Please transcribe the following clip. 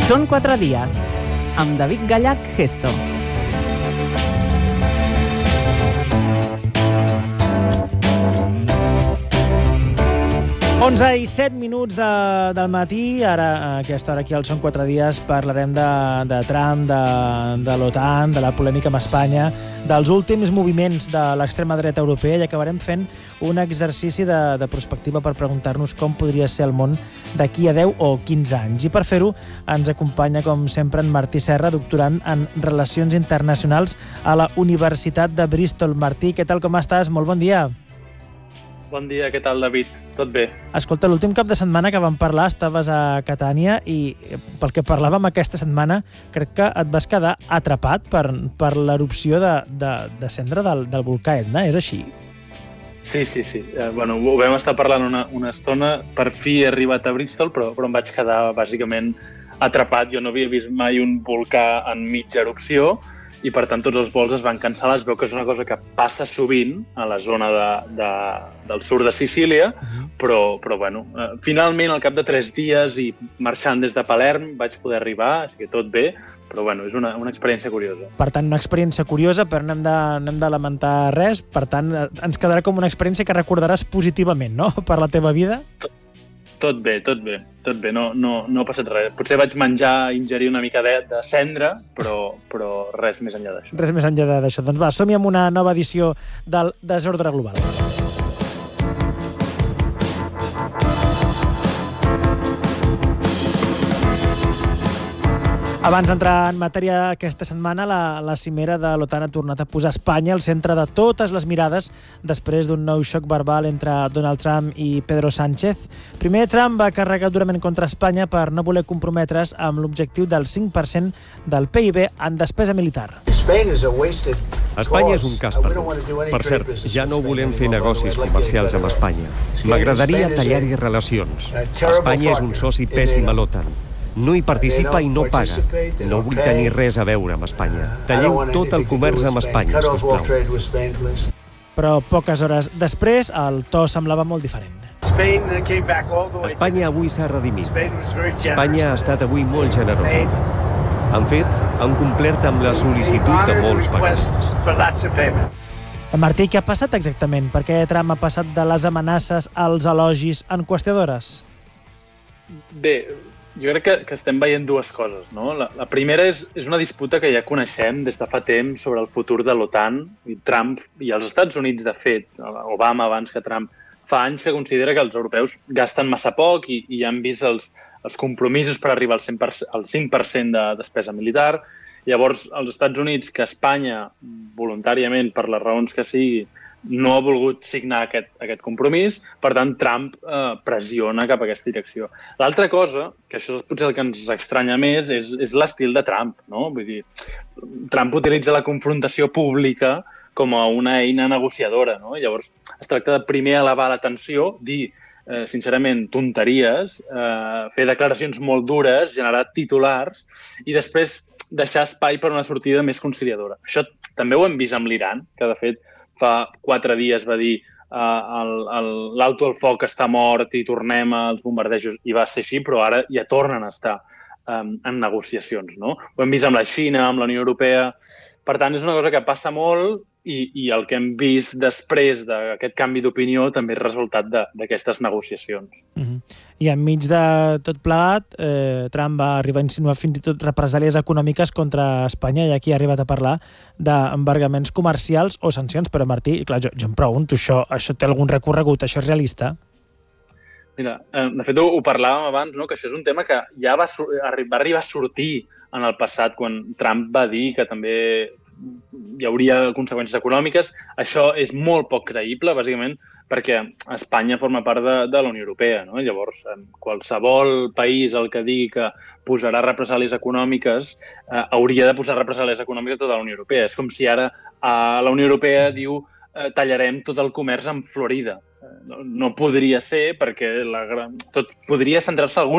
Són 4 dies, amb David Gallach Gesto. Onze i 7 minuts del matí, ara a aquesta hora aquí al Són 4 dies parlarem de Trump, de l'OTAN, de la polèmica amb Espanya, dels últims moviments de l'extrema dreta europea i acabarem fent un exercici de perspectiva per preguntar-nos com podria ser el món d'aquí a 10 o 15 anys. I per fer-ho ens acompanya, com sempre, en Martí Serra, doctorant en Relacions Internacionals a la Universitat de Bristol. Martí, què tal, com estàs? Molt bon dia. Bon dia, què tal, David? Tot bé? Escolta, l'últim cap de setmana que vam parlar estaves a Catània i pel que parlàvem aquesta setmana crec que et vas quedar atrapat per l'erupció de cendra del volcà Etna, és així? Sí. Bueno, ho vam estar parlant una estona, per fi he arribat a Bristol, però em vaig quedar bàsicament atrapat. Jo no havia vist mai un volcà en mitja erupció i, per tant, tots els vols es van cancel·lar. Es veu que és una cosa que passa sovint a la zona del sud de Sicília, però bueno, finalment, al cap de 3 dies i marxant des de Palerm, vaig poder arribar, així que tot bé, però bueno, és una experiència curiosa. Per tant, una experiència curiosa, però no hem de lamentar res, per tant, ens quedarà com una experiència que recordaràs positivament, no?, per la teva vida? Tot bé, no ha passat res. Potser vaig ingerir una mica de cendra, però res més enllà d'això. Res més enllà d'això. Doncs va, som-hi amb una nova edició del Desordre Global. Abans d'entrar en matèria aquesta setmana, la cimera de l'OTAN ha tornat a posar Espanya al centre de totes les mirades després d'un nou xoc verbal entre Donald Trump i Pedro Sánchez. Primer, Trump va carregar durament contra Espanya per no voler comprometre's amb l'objectiu del 5% del PIB en despesa militar. Espanya és un cas perdut. Per cert, ja no volem fer negocis comercials amb Espanya. M'agradaria tallar-hi relacions. Espanya és un soci pèssim a l'OTAN. No hi participa i no paga. No vull tenir res a veure amb Espanya. Talleu tot el comerç amb Espanya, sisplau. Però poques hores després, el to semblava molt diferent. Espanya avui s'ha redimit. Espanya ha estat avui molt generosa. En fet, han complert amb la sol·licitud de molts pagadors. Martí, què ha passat exactament? Per què Trump ha passat de les amenaces als elogis en qüestió d'hores? Bé, jo crec que estem veient dues coses, no? La primera és una disputa que ja coneixem des de fa temps sobre el futur de l'OTAN i Trump i els Estats Units, de fet, Obama abans que Trump, fa anys que considera que els europeus gasten massa poc i han vist els compromisos per arribar al 5% de despesa militar. Llavors, els Estats Units, que Espanya, voluntàriament, per les raons que sigui, no ha volgut signar aquest compromís, per tant, Trump pressiona cap a aquesta direcció. L'altra cosa, que això és potser el que ens estranya més, és l'estil de Trump, no? Vull dir, Trump utilitza la confrontació pública com a una eina negociadora, no? Llavors, es tracta de primer elevar la tensió, dir, sincerament, tonteries, fer declaracions molt dures, generar titulars i després deixar espai per una sortida més conciliadora. Això també ho hem vist amb l'Iran, que de fet fa 4 dies va dir l'alto al foc està mort i tornem als bombardejos, i va ser així, però ara ja tornen a estar en negociacions, no? Ho hem vist amb la Xina, amb la Unió Europea. Per tant, és una cosa que passa molt i el que hem vist després d'aquest canvi d'opinió també és resultat d'aquestes negociacions. I enmig de tot plegat, Trump va arribar a insinuar fins i tot represàlies econòmiques contra Espanya i aquí ha arribat a parlar d'embargaments comercials o sancions. Però, Martí, clar, jo em pregunto, això té algun recorregut? Això és realista? Mira, de fet ho parlàvem abans, no? Que això és un tema que ja va arribar a sortir en el passat quan Trump va dir que també hi hauria conseqüències econòmiques. Això és molt poc creïble, bàsicament, perquè Espanya forma part de la Unió Europea, no? Llavors, qualsevol país el que digui que posarà represàlies econòmiques hauria de posar represàlies econòmiques a tota la Unió Europea. És com si ara la Unió Europea diu tallarem tot el comerç amb Florida. No podria ser perquè tot podria centrar-se